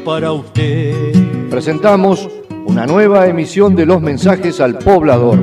para usted. Presentamos una nueva emisión de los mensajes al poblador.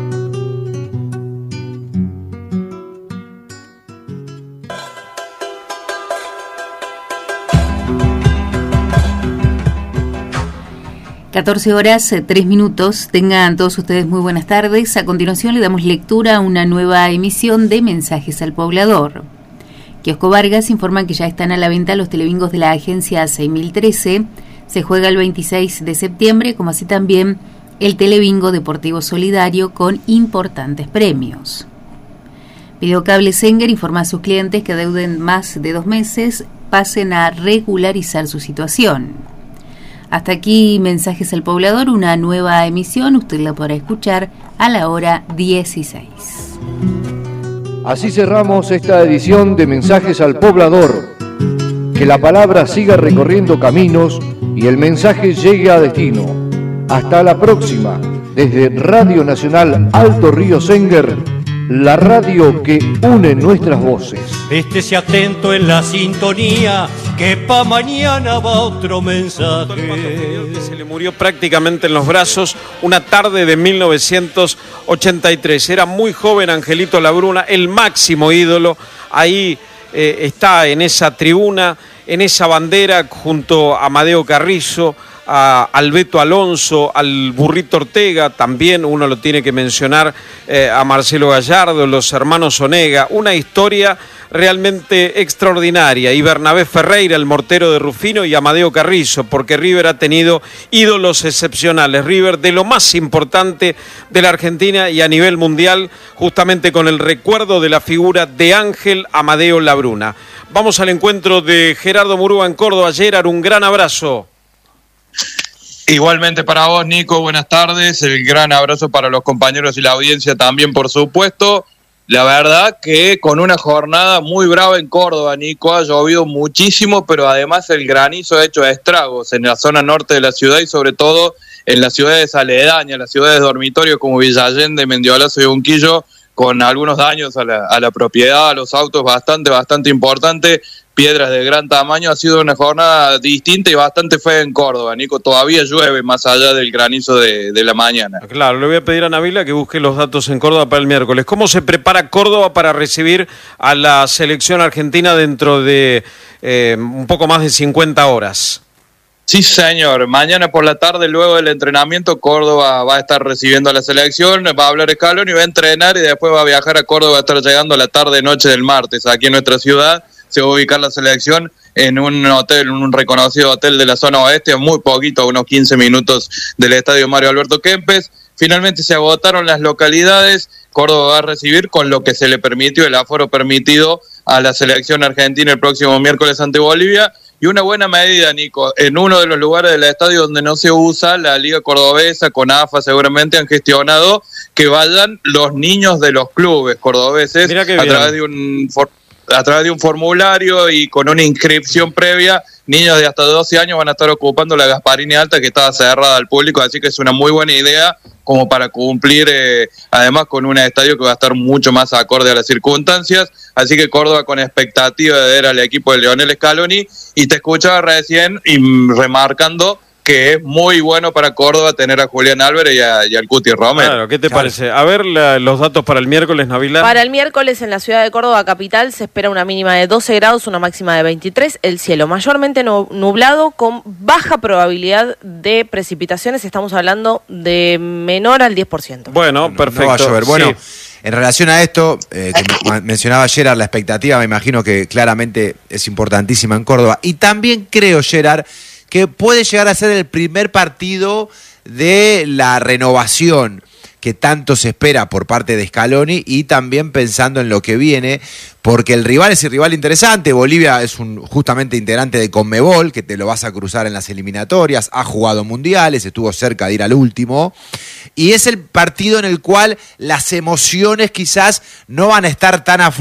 (14:03). Tengan todos ustedes muy buenas tardes. A continuación le damos lectura a una nueva emisión de Mensajes al Poblador. Kiosco Vargas informa que ya están a la venta los telebingos de la agencia 6013. Se juega el 26 de septiembre, como así también el telebingo deportivo solidario con importantes premios. Videocable Senger informa a sus clientes que deuden más de 2 meses pasen a regularizar su situación. Hasta aquí Mensajes al Poblador, una nueva emisión, usted la podrá escuchar a la hora 16. Así cerramos esta edición de Mensajes al Poblador. Que la palabra siga recorriendo caminos y el mensaje llegue a destino. Hasta la próxima, desde Radio Nacional Alto Río Senger, la radio que une nuestras voces. Estése atento en la sintonía, que pa' mañana va otro mensaje. Que se le murió prácticamente en los brazos una tarde de 1983. Era muy joven Angelito Labruna, el máximo ídolo. Ahí está en esa tribuna, en esa bandera, junto a Amadeo Carrizo, a Alberto Alonso, al Burrito Ortega, también uno lo tiene que mencionar, a Marcelo Gallardo, los hermanos Onega, una historia realmente extraordinaria, y Bernabé Ferreira, el mortero de Rufino, y Amadeo Carrizo, porque River ha tenido ídolos excepcionales, River de lo más importante de la Argentina y a nivel mundial, justamente con el recuerdo de la figura de Ángel Amadeo Labruna. Vamos al encuentro de Gerardo Murúa en Córdoba. Gerard, un gran abrazo. Igualmente para vos, Nico, buenas tardes. El gran abrazo para los compañeros y la audiencia también, por supuesto. La verdad que con una jornada muy brava en Córdoba, Nico, ha llovido muchísimo, pero además el granizo ha hecho estragos en la zona norte de la ciudad y sobre todo en las ciudades aledañas, las ciudades dormitorios como Villa Allende, Mendiolazo y Unquillo, con algunos daños a la propiedad, a los autos bastante importante. Piedras de gran tamaño. Ha sido una jornada distinta y bastante fea en Córdoba, Nico. Todavía llueve más allá del granizo de la mañana. Claro, le voy a pedir a Nabila que busque los datos en Córdoba para el miércoles. ¿Cómo se prepara Córdoba para recibir a la selección argentina dentro de un poco más de 50 horas? Sí, señor. Mañana por la tarde, luego del entrenamiento, Córdoba va a estar recibiendo a la selección, va a hablar Scaloni, va a entrenar y después va a viajar a Córdoba, va a estar llegando a la tarde-noche del martes aquí en nuestra ciudad. Se va a ubicar la selección en un hotel, un reconocido hotel de la zona oeste, a muy poquito, a unos 15 minutos del estadio Mario Alberto Kempes. Finalmente se agotaron las localidades. Córdoba va a recibir con lo que se le permitió, el aforo permitido a la selección argentina el próximo miércoles ante Bolivia. Y una buena medida, Nico, en uno de los lugares del estadio donde no se usa, la Liga Cordobesa, con AFA seguramente han gestionado que vayan los niños de los clubes cordobeses a través de un formulario y con una inscripción previa. Niños de hasta 12 años van a estar ocupando la Gasparini Alta, que estaba cerrada al público, así que es una muy buena idea como para cumplir, además con un estadio que va a estar mucho más acorde a las circunstancias. Así que Córdoba con expectativa de ver al equipo de Lionel Scaloni, y te escuchaba recién y remarcando que es muy bueno para Córdoba tener a Julián Álvarez y al Cuti Romero. Claro, ¿qué te parece? A ver los datos para el miércoles, Nabila. Para el miércoles en la ciudad de Córdoba capital se espera una mínima de 12 grados, una máxima de 23, el cielo mayormente nublado con baja probabilidad de precipitaciones, estamos hablando de menor al 10%. Bueno, perfecto. No va a llover. Bueno, sí. En relación a esto, que mencionaba Gerard, la expectativa me imagino que claramente es importantísima en Córdoba. Y también creo, Gerard, que puede llegar a ser el primer partido de la renovación que tanto se espera por parte de Scaloni, y también pensando en lo que viene, porque el rival es el rival interesante. Bolivia es justamente integrante de Conmebol, que te lo vas a cruzar en las eliminatorias, ha jugado mundiales, estuvo cerca de ir al último, y es el partido en el cual las emociones quizás no van a estar tan